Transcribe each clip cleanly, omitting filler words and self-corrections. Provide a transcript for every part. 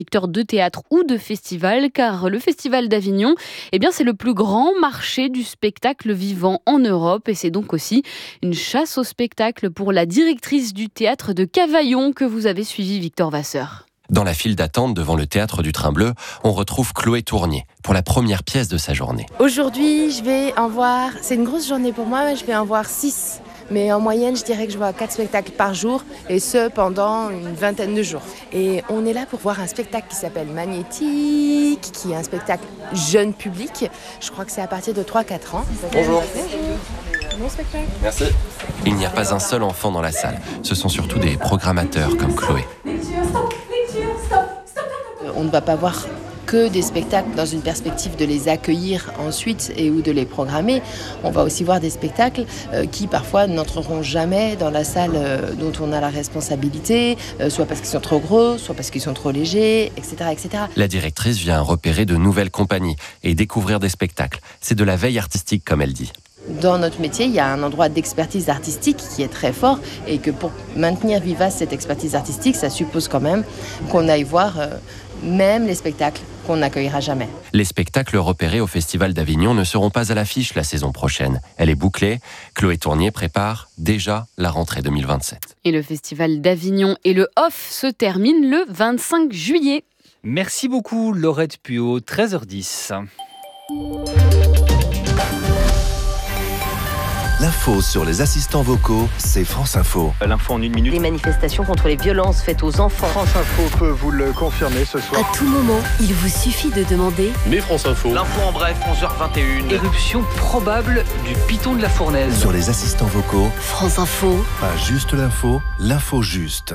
directeur de théâtre ou de festival, car le Festival d'Avignon, c'est le plus grand marché du spectacle vivant en Europe et c'est donc aussi une chasse au spectacle pour la directrice du théâtre de Cavaillon que vous avez suivi, Victor Vasseur. Dans la file d'attente devant le théâtre du Train Bleu, on retrouve Chloé Tournier pour la première pièce de sa journée. Aujourd'hui, je vais en voir, c'est une grosse journée pour moi, mais je vais en voir 6. Mais en moyenne, je dirais que je vois 4 spectacles par jour, et ce, pendant une vingtaine de jours. Et on est là pour voir un spectacle qui s'appelle Magnétique, qui est un spectacle jeune public. Je crois que c'est à partir de 3-4 ans. Bonjour. Bon spectacle. Merci. Il n'y a pas un seul enfant dans la salle. Ce sont surtout des programmateurs comme Chloé. On ne va pas voir que des spectacles dans une perspective de les accueillir ensuite et ou de les programmer. On va aussi voir des spectacles qui parfois n'entreront jamais dans la salle dont on a la responsabilité, soit parce qu'ils sont trop gros, soit parce qu'ils sont trop légers, etc., etc. La directrice vient repérer de nouvelles compagnies et découvrir des spectacles. C'est de la veille artistique, comme elle dit. Dans notre métier, il y a un endroit d'expertise artistique qui est très fort et que pour maintenir vivace cette expertise artistique, ça suppose quand même qu'on aille voir même les spectacles qu'on n'accueillera jamais. Les spectacles repérés au Festival d'Avignon ne seront pas à l'affiche la saison prochaine. Elle est bouclée. Chloé Tournier prépare déjà la rentrée 2027. Et le Festival d'Avignon et le OFF se terminent le 25 juillet. Merci beaucoup Laurette Puot, 13h10. L'info sur les assistants vocaux, c'est France Info. L'info en une minute. Les manifestations contre les violences faites aux enfants. France Info peut vous le confirmer ce soir. À tout moment, il vous suffit de demander. Mais France Info. L'info en bref, 11h21. Éruption probable du piton de la Fournaise. Sur les assistants vocaux, France Info. Pas juste l'info, l'info juste.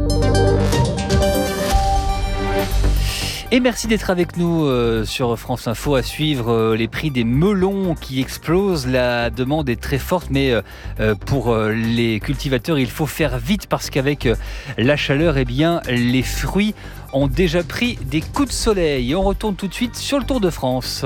Et merci d'être avec nous sur France Info à suivre les prix des melons qui explosent. La demande est très forte, mais pour les cultivateurs, il faut faire vite parce qu'avec la chaleur, les fruits ont déjà pris des coups de soleil. Et on retourne tout de suite sur le Tour de France.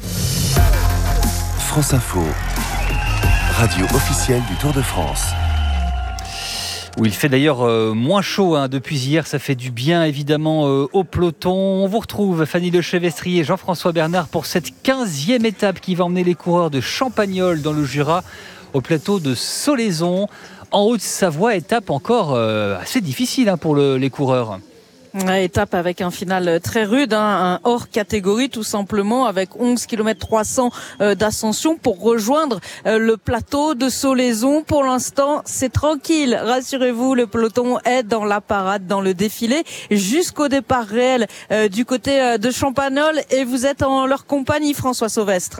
France Info, radio officielle du Tour de France. Où il fait d'ailleurs moins chaud depuis hier, ça fait du bien évidemment au peloton. On vous retrouve Fanny Lechevestrier et Jean-François Bernard pour cette 15e étape qui va emmener les coureurs de Champagnole dans le Jura au plateau de Solaizon. En Haute-Savoie, étape encore assez difficile pour les coureurs. Étape avec un final très rude, un hors catégorie tout simplement, avec 11 km 300 d'ascension pour rejoindre le plateau de Solaizon. Pour l'instant, c'est tranquille. Rassurez-vous, le peloton est dans la parade, dans le défilé, jusqu'au départ réel du côté de Champagnole. Et vous êtes en leur compagnie, François Sauvestre.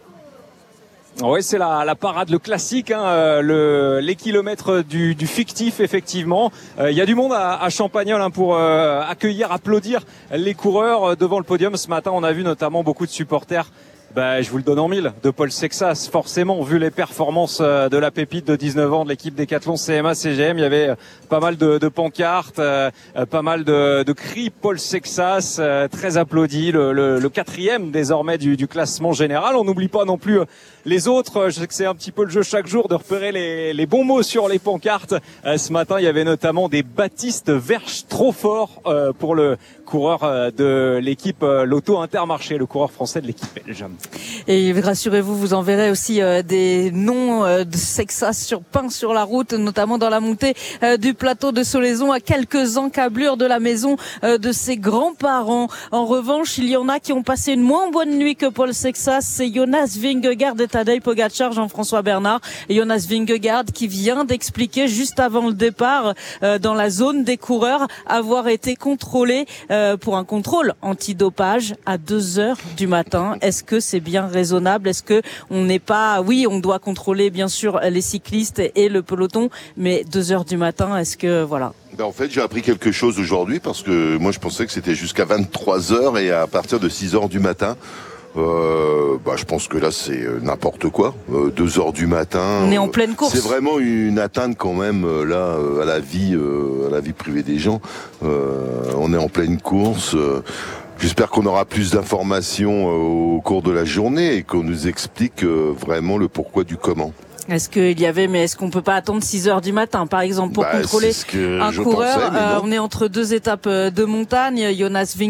Oui, c'est la parade, le classique, les kilomètres du fictif, effectivement. Il y a du monde à Champagnole pour accueillir, applaudir les coureurs devant le podium. Ce matin, on a vu notamment beaucoup de supporters. Je vous le donne en mille, de Paul Sexas, forcément, vu les performances de la pépite de 19 ans de l'équipe Décathlon CMA-CGM, il y avait pas mal de pancartes, pas mal de cris Paul Sexas, très applaudi, le 4e désormais du classement général. On n'oublie pas non plus les autres, je sais que c'est un petit peu le jeu chaque jour de repérer les bons mots sur les pancartes. Ce matin, il y avait notamment des Baptiste Verche trop fort pour le coureur de l'équipe Lotto Intermarché, le coureur français de l'équipe belge. Et rassurez-vous, vous enverrez aussi des noms de Sexas peints sur la route, notamment dans la montée du plateau de Solaizon, à quelques encablures de la maison de ses grands-parents. En revanche, il y en a qui ont passé une moins bonne nuit que Paul Sexas. C'est Jonas Vingegaard et Tadej Pogačar, Jean-François Bernard. Et Jonas Vingegaard qui vient d'expliquer juste avant le départ dans la zone des coureurs avoir été contrôlé pour un contrôle antidopage à 2h du matin. Est-ce que c'est bien raisonnable? Est-ce que on n'est pas... Oui, on doit contrôler bien sûr les cyclistes et le peloton, mais 2h du matin, est-ce que... Voilà. En fait, j'ai appris quelque chose aujourd'hui parce que moi je pensais que c'était jusqu'à 23h et à partir de 6h du matin. Je pense que là c'est n'importe quoi. 2h du matin. On est en pleine course. C'est vraiment une atteinte quand même à la vie privée des gens. On est en pleine course. J'espère qu'on aura plus d'informations au cours de la journée et qu'on nous explique vraiment le pourquoi du comment. Est-ce qu'on peut pas attendre 6h du matin, par exemple, pour contrôler un coureur? On est entre deux étapes de montagne. Jonas Vingegaard